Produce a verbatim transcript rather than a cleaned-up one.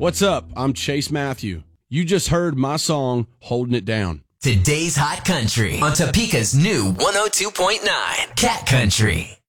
What's up? I'm Chase Matthew. You just heard my song, Holding It Down. Today's Hot Country on Topeka's new one oh two point nine Cat Country.